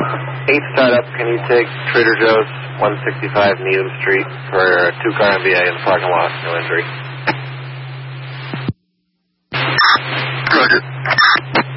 8 startup, can you take Trader Joe's 165 Needham Street for a 2-car MBA in the parking lot, no injury? Roger.